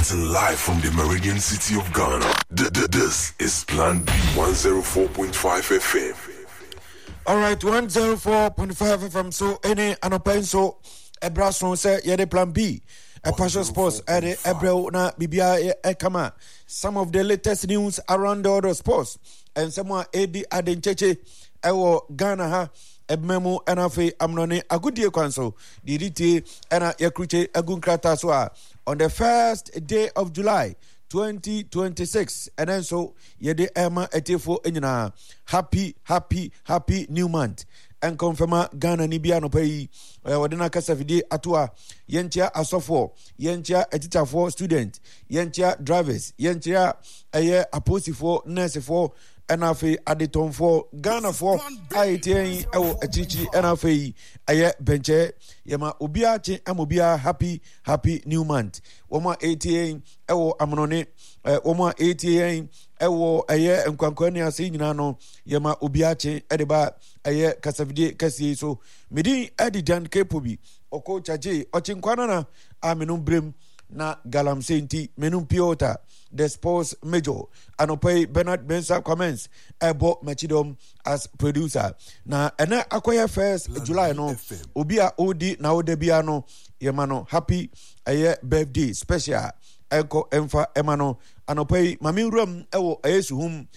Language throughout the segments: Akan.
Broadcasting live from the Meridian City of Ghana. This is Plan B 104.5 FM. Alright, 104.5 FM. So, any anopenso, Ebrason say, Yede Plan B. A Passion Sports, Ede Ebreo na Bibia Ekama. Some of the latest news around the other sports. And someone Edi Adencheche, Ewo Ghana ha. Ebmemu enafe amnone agudie kwanso diriti ena yakruche agunkrata so on the first day of July 2026 and then so yede ema etefo enyina happy new month and confirma Ghana ni bia no pay wadena kasafidi atwa yentia asofo yentia etitafo student yentia drivers yentia eye aposifo nursefo enafe adetonfo Ghana for aitien ewo achichi enafe aye benche yema obia chi amobia happy new month woma aitien ewo amnone woma aitien ewo aye nkwankwani ase nyina no yema obia chi edeba aye kasavide kasie so medi edidan kepobi oko chaje ochinkwana na aminum brem na galamsenti menum piota the sports major anopai Bernard Bensa comments ebo machidom as producer na ena akoya first July no obia odi na odebia no yemano happy aye birthday special enko emfa emano anopai mamirum ewo ayesuhum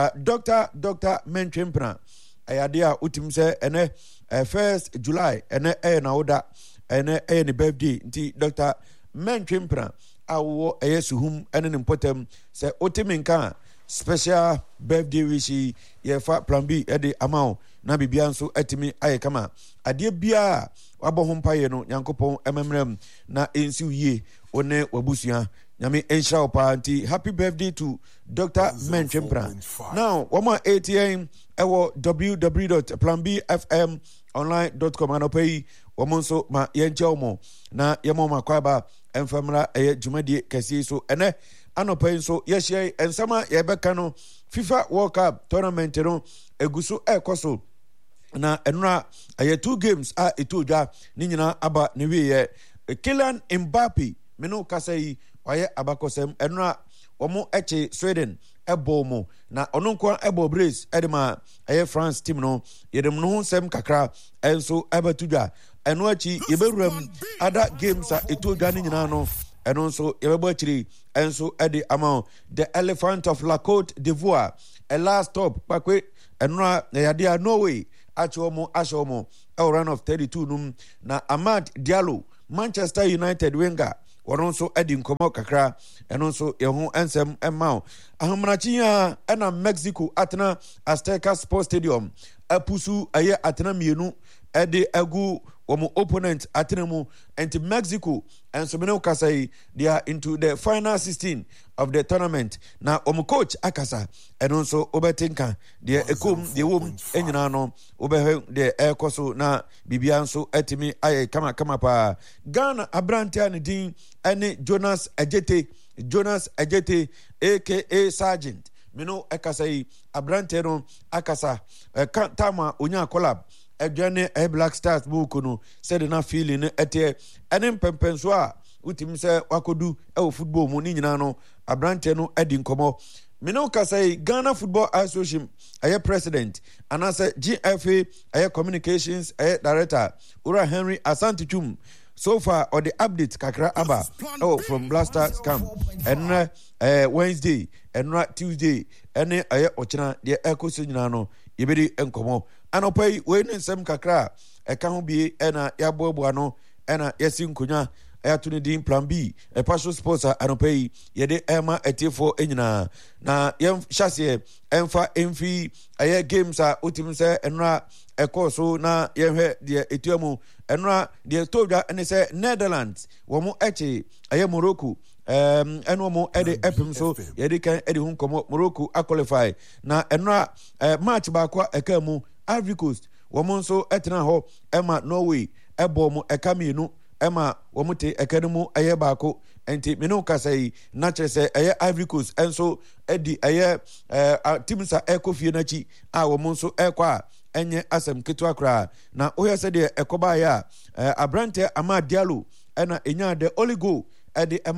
Dr. Menchempna ayadia utimse ene first July ene na oda ene ni birthday nti Dr. Menchempna awo ayesuhum ene nimpotem se otiminka special birthday wish yefa plan B ede amao na bibia nso atimi ayekama ade bia wabohom paye no yankopon ememrem na ensi ye one wabusua nyame ensha opanti happy birthday to Dr. Menchempra. Now wama ATM ewo www.planbfmonline.com anopay wamonso ma yenchomo na yemo makwaba enfamra eye jumadi kasi so ene anopay so yeshie ensama yebeka no FIFA World Cup tournament no eguso ekoso na enura eye 2 games a etodwa ni nyina aba ne wiye Kylian Mbappe meno kasai waye abakosem enura omo eche Sweden ebo mo na ononkwa ebo brace edema eye France team no yedem no sem kakra enso abatudwa eno achi yeberuam other games a etodwa ni nyina no eno nso yebebo achiri enso ede amount the Elephant of La Côte d'Ivoire a last stop pakwe enura yadia Norway achomo ashomo a run of 32 num na Amad Diallo Manchester United winger waronso edi nkomo kakra enonso yehu ensem emao ahomrachiya ena Mexico atena Azteca Sports Stadium apusu aye atena mienu edi egu womo opponent atenemu enti Mexico enso mene ukasai they are into the final 16 of the tournament na womo coach akasa enonso obetinka de ekom de wom enyina no obehe de ekoso na bibianso etimi aye kama pa Ghana abrantia ne din ene Jonas Ejete aka Sergeant mino ekasai abrante no akasa tama onya collab edwane Black Stars bukuno said na feeling ete ene pempenso a utim se wakodu e football mu ni nyina no abrante no edi nkomo mino kasai Ghana Football Association aye president anase GFA aye communications aye director Ura Henry Asantichum so far or the update kakra aba from Black Stars camp and Wednesday and Tuesday and aye ochina de ekoso nyina no yebedi enkomo anopai we nsem kakra eka ho bi ena yaboabo no ena yesi nkonya ayatuni din plan B a Passion Sports anopai yede ema etifo enyina na yem hyase emfa emfi aye games a utimse enra ekoso na yehwe de etuamu enra de todwa ene se Netherlands womo eche aye Morocco eno mo ede epim so yede kan ede hu komo Morocco a qualify na enra match ba kwa ekamu Ivory Coast womo nso etena ho ema Norway ebo mo ekamienu ema womote ekanimu aye baako enti meno kasai na chese aye Ivory Coast enso edi aye teamsa ekofie nachi a womo nso ekwa enye asem ketwa kra na oyese de ekoba ya abrante Amad Diallo ena enya de oligo edi ema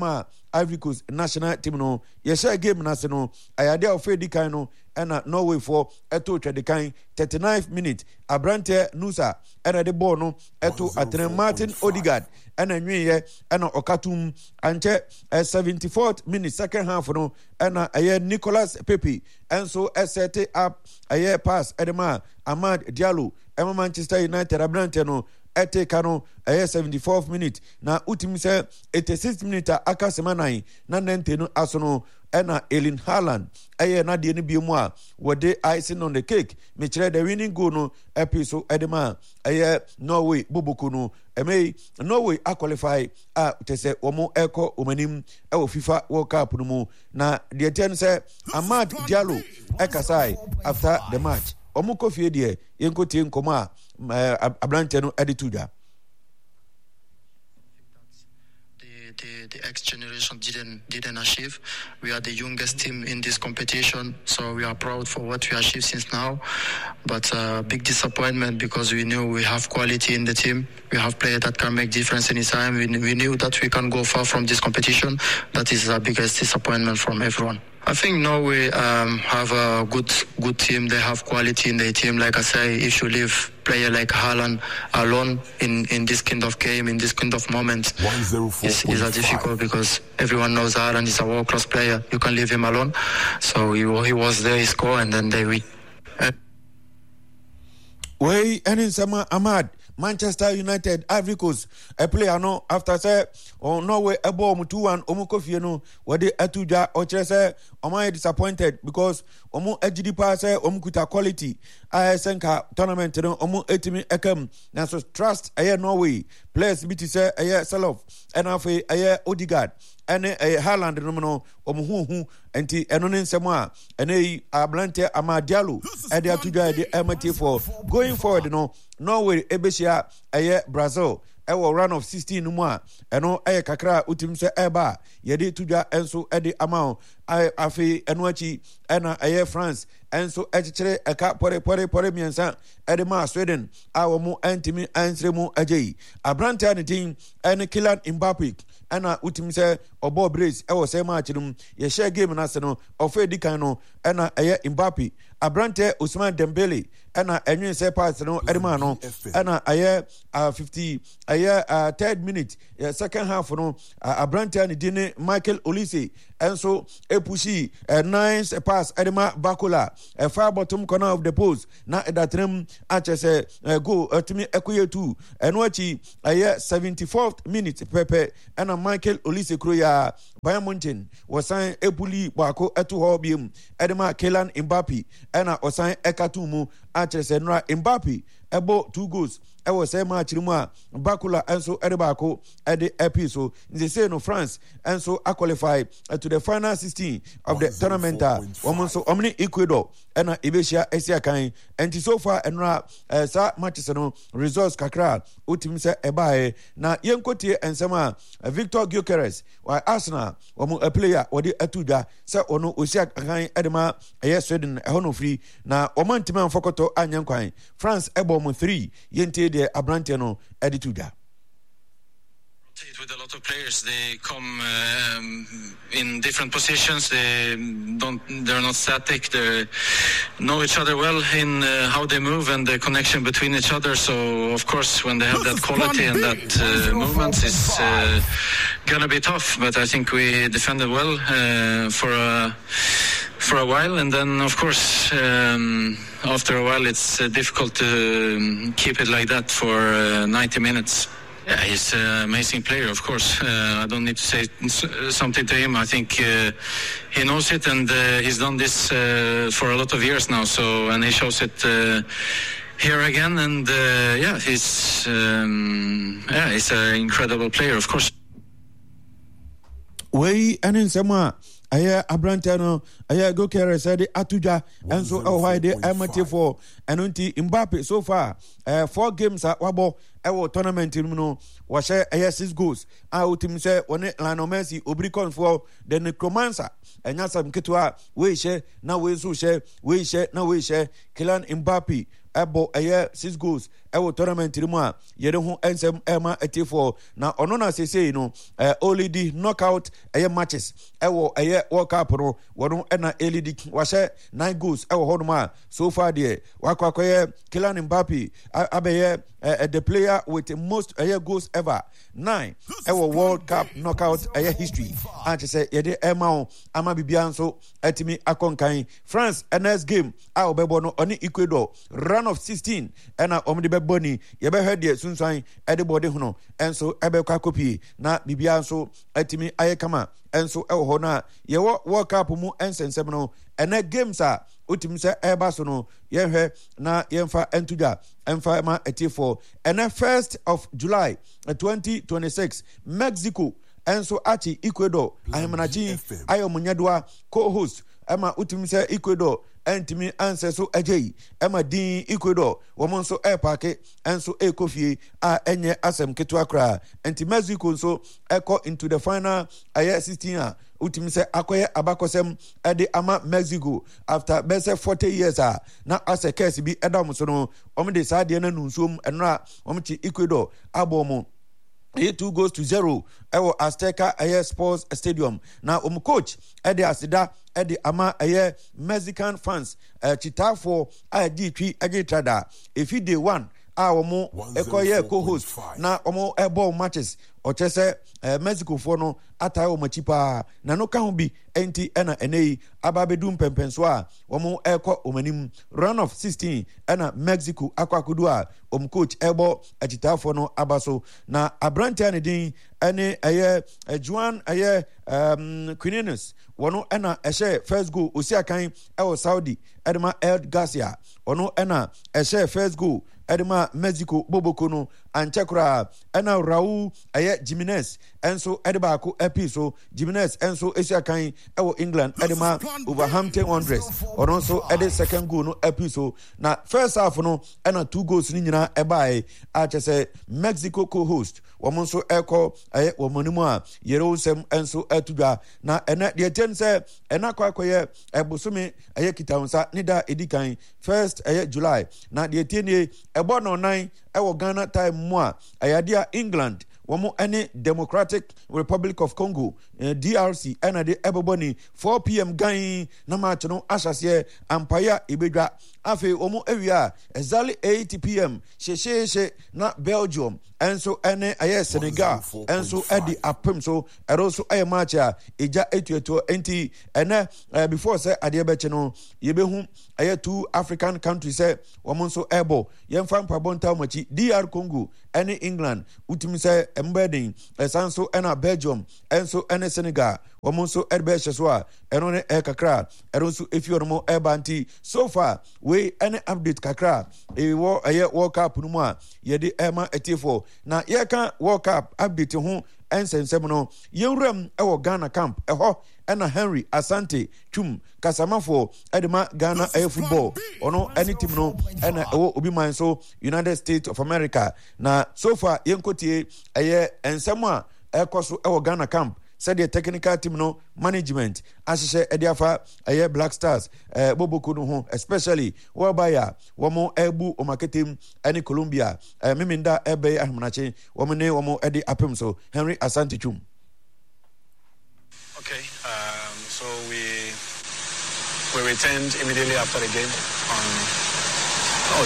Ivory Coast national team no yɛhyɛ game na se no ayade a ofedi kan no ɛna Norway for ɛto twɛde kan 39th minute abrante Nusa ɛna de ball no ɛto atene Martin Odegaard ɛna nweyɛ ɛna ɔkatum ankyɛ 74th minute second half no ɛna ɛyɛ Nicolas Pepe ɛnso ɛsɛte up ɛyɛ pass ɛdema Amad Diallo ɛma Manchester United abrante no ɛteka no ɛyɛ 74th minute na utim sɛ 86th minute aka semanan na nante no aso no ɛna Erling Haaland ɛyɛ na deɛ no bi mu a wɔde icing on the cake mekyerɛ the winning goal no ɛpi so ɛdema ɛyɛ Norway boboko no ɛmɛyi Norway qualify a tɛsɛ wɔn ɛkɔ omanim ɛwɔ FIFA World Cup no mu na deɛ tɛ no sɛ Amad Diallo ɛkasae after the match ɔmo kɔ fie deɛ yɛnkɔ tie nkɔmɔ a abrante no ɛde to dwa. The X generation didn't achieve. We are the youngest team in this competition, so we are proud for what we achieved since now. But big disappointment because we knew we have quality in the team. We have players that can make difference anytime. We knew that we can go far from this competition. That is the biggest disappointment from everyone. I think Norway have a good team. They have quality in their team. Like I say, if you leave player like Haaland alone in this kind of game, in this kind of moment, it's difficult because everyone knows Haaland is a world-class player. You can leave him alone. So he was there, he scored, and then they win. Way and in summer Amad Manchester United Ivory Coast a player no after say on Norway a ball 2-1 omukofie no wade atuja o kire say omo disappointed because omo agidi pass say omukuta quality senka tournament no omo etimi ekam na so trust aye Norway players biti say aye Salof and afi aye Odegaard ene Haaland no no omuhuhu enti eno ne nsem a ene ablante Amad Diallo e de atuja e de emati for going forward no Norway ebesia aye Brazil ewo round of 16 no mu a eno aye kakra utim se eba yede tudwa enso ede amao afi eno achi ena aye France enso echichere eka pore miensa ede ma Sweden awo mu antimi ansre mu agei abrante ane tin ene Kylian Mbappe ena utim se obo brace ewo se match num ye share game na se no ofe dikan no ena aye Mbappe abrante Ousmane Dembele ena enwen se pass no edema no ena aye 50 aye third minute second half no abrante ane dine Michael Olise enso epushi nice pass edema Bakola far bottom corner of the post na edatrem achese go atumi ekoye 2 eno achi aye 74th minute pepe ena Michael Olise kroya Bayern Munchen wasan epuli bako eto ho biem edema Kylian Mbappe ena osan ekatumu achese nra Mbappe ebo 2 goals ewo say match mu a Bakola enso edebako ede episo nze say no France enso qualify to the final 16 of the tournament womenso omni Ecuador ena Ebesia Asia kan enti so far enra sa matches no results kakra utim se ebae na yenkotie ensema Victor Gyökeres wa Arsenal womu a player wodi atuda se ono osia kan edema Sweden ehono free na omantima fokoto anyankwan France ebo mu 3 yente de abrante no edituda with a lot of players. They come in different positions. They're not static. They know each other well in how they move and the connection between each other. So of course when they have that quality and that movement, it's gonna be tough, but I think we defended well for a while, and then of course after a while it's difficult to keep it like that for 90 minutes. Yeah, he's an amazing player, of course. I don't need to say something to him. I think he knows it, and he's done this for a lot of years now. So, and he shows it here again. And he's an incredible player, of course. Way and in summer. Aya abrantano aya go care said atuja and so why they amate for anunti Mbappe so far 4 games at wabo ewo tournament no wa share 6 goals out him say one Lionel Messi obricon for the necromancer enya sam ketwa we share na we so share we share na we share Kylian Mbappe ebo 6 goals ewo tournament mu a yere ho ensem ema etifo na ono na sesei no olidi knockout matches ewo World Cup no wono na elidi wahye 9 goals ewo hodom a so far there wakwakoye Kylian Mbappe abeye the player with the most goals ever 9 ewo World Cup knockout history and say yede ema ama bibia nso atimi akonkan France next game a obebo no oni Ecuador run of 16 na omde beboni ye be hwede sunsan ede body hono enso ebe kwa copy na bibia nso atimi ayekama enso ewo ho na ye World Cup mu ensensem no ene games a utim se eba so no ye hwe na yemfa entuja emfa ma etifo ene 1st of July 2026 Mexico enso achi Ecuador ahemanachi ayomunyadoa co-host ama utim se Ecuador entimi anseso ajei ema din Ecuador womonso airpark enso ekofie a enye asem ketwa kra enti Mexico nso eko into the final 16 a utim se akoye abakosem ede ama Mexico after bese 40 years na ase case bi edam so no omde saade na nunsuom enra omchi Ecuador abomo 2-0 ewo Azteca Sports Stadium na coach ede asida ede ama Mexican fans chitafo adi twi agitrada efi day 1 a omo ekoye co-host na omo ball matches ochese Mexico for no atayo machipa na no kan bi enti ena enei ababedum pempenso a omo eko omanim run of 16 ena Mexico akwakudu a coach ebo achitafo no abaso na abrante ne din ene Juan Quinones wono ena ehye first goal osiakan ewo Saudi edema El Garcia ono ena ehye first goal edema Mexico boboko no anchekura ena Raul Jimenez enso edeba ko episo Jimenez enso esiakan ewo England edema Wolverhampton Wanderers ono so ede second goal no episo na first half no ena 2 goals ni nyina ebae a chese Mexico co-host womonso eko womonimu a yerosem enso etudwa na ena de tense ena kwakoye ebusumi kitansa nida edikan 1st July na de tenie ebo no 9 ewo Ghana time mu a ayadia England womo any Democratic Republic of Congo DRC ena de eboboni 4 p.m. gan na match no asase ampaya ibedwa afi womo ewia exactly 8 p.m. sheshe na Belgium enso ene Senegal enso edi apem so eroso match a eja etueto enti ene before say ade beche no yebehu 2 African countries say womo so ebo yemfa mpabonta machi DR Congo ene England utimi say embedding esanso ena Belgium enso ene Senegal womo so edbeshe so a eno ne kakra eronso efiormo ebanti so far we any update kakra World Cup no mu a yede ema etifo na yeka World Cup update ho ensensem no yenwram ewo Ghana camp eho ena Henry Asante Twum kasamafo edema Ghana football ono any team no ena ewo obi man so United States of America na so far yenkotie ensem a ekoso ewo Ghana camp said the technical team no management asise ediafa Black Stars boboko no ho especially whereby womo ebu omaketem ani Colombia miminda ebe ahmanache womo ne womo edi apem so Henry Asante Twum. Okay, so we returned immediately after the game on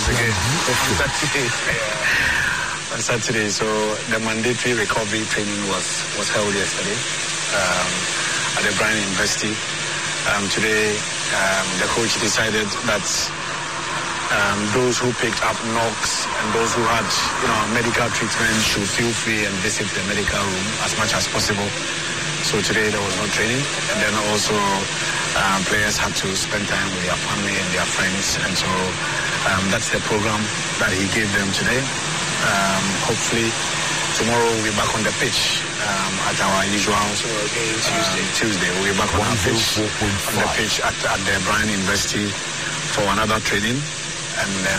Saturday. So the mandatory recovery training was held yesterday at the Bryan University. Today, the coach decided that those who picked up knocks and those who had, medical treatment should feel free and visit the medical room as much as possible. So today there was no training, and then also players had to spend time with their family and their friends, and so that's the program that he gave them today. Hopefully tomorrow we'll be back on the pitch at our usual Tuesday. We'll be back on the pitch at the Bryan University for another training, and then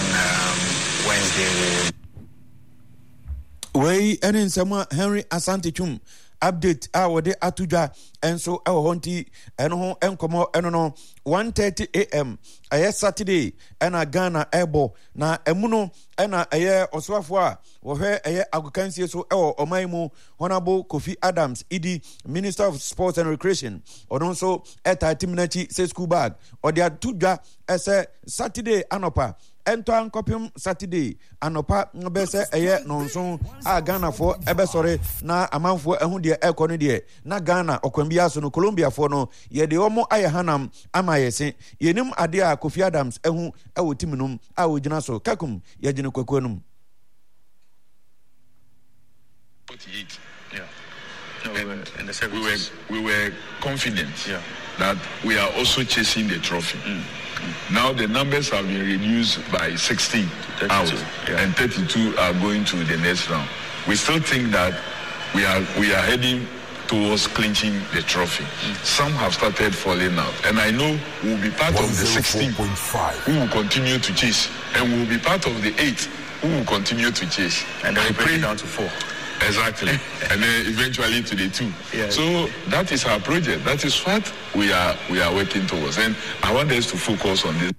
Wednesday we enin sama Henry Asante Twum update a wode atudwa enso ewo honti eno ho enkomo eno no 1:30 am Saturday ena Ghana ebo na emuno ena oswafo a wo hwe agokansie so ewo omaimu Honorable Kofi Adams idi Minister of Sports and Recreation odon so timnachi say school bag odi atudwa ese Saturday anopa ento ankopim Saturday anopa nbese nonso a Ghana for ebesore na amanfo ehu de ekono de na Ghana okwambia so no Colombia for no ye de omo ayehanam amayese yenim ade a Kofi Adams ehu ewo timinum a wogina so kakum ye gine kwakwanum 48. Yeah. No, we were confident that we are also chasing the trophy. Now the numbers have been reduced by 16 out, and 32 are going to the next round. We still think that we are heading towards clinching the trophy. Some have started falling out, and I know we will be part of the 16 who will continue to chase, and we will be part of the 8 who will continue to chase. And then we bring it down to 4. Exactly. And then eventually to the 2. Yeah. So that is our project. That is what we are working towards. And I want us to focus on this.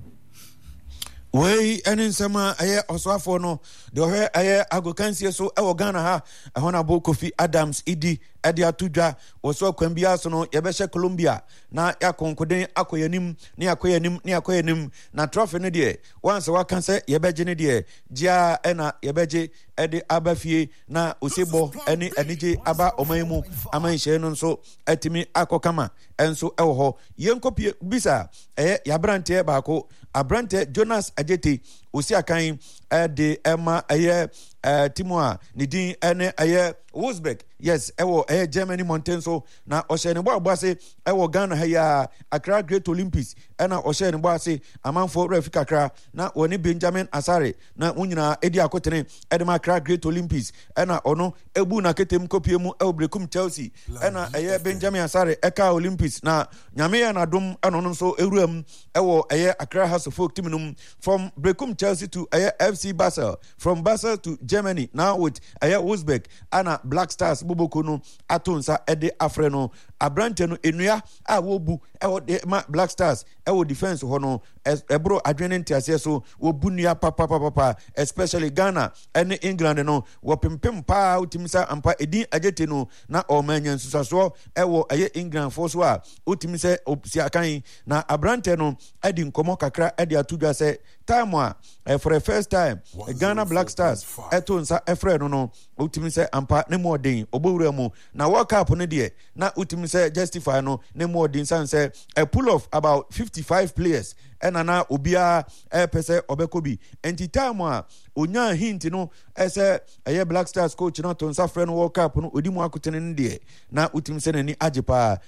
Wey ensema oswafo no de hwe agokansie so Ghana ha Honorable Kofi Adams idi ade atudwa woso kwambia so no yebehye Colombia na yakonkoden akoyanim na trophy ne de once wakanse yebeje ne de gia na yebeje ede abafie na osebo ene anije aba omaimu amanhye no nso atimi akokama enso ewo ho yenkopie bisa yabrante baako abrante Jonas Ajete osi akan de ema timua nidin ene Wolfsburg yes ewo Germany mountain so na ohye ne bo ase ewo Ghana ha ya Accra Great Olympics ena ohye ne bo ase amanfo refi kakra na woni Benjamin Asare na unyina edi akotene edema Accra Great Olympics ena ono ebu na ketem kopie mu Brekum Chelsea ena Benjamin Asare eka Olympics na nyame ya na dom eno no so ewuram ewo Accra House of Folk team from Brekum Chelsea to FC Basel, from Basel to Germany now with Wolfsburg ana Black Stars Boboko no atonsa ede afreno abrante no enua a wobu ewo de ma Black Stars ewo defense ho no ebro adwene ntiase so wobu nua papa especially Ghana and England no wo pimpim pa utimisa ampa edin Ajete no na omanya nsusaso ewo England for so a utimisa opsi akan na abrante no edi nkomo kakra edi atudwa se time for the first time Ghana Black Stars etonsa efre no utimisa ampa ne modern obowura mu na World Cup no de na utimisa justify no ne modern sanse a pool of about 55 players enana obia pese obekobi entitama onya hint no ese Black Stars coach no tonsa frɛ no World Cup no odimu akotene ne de na utimisa nani ajepa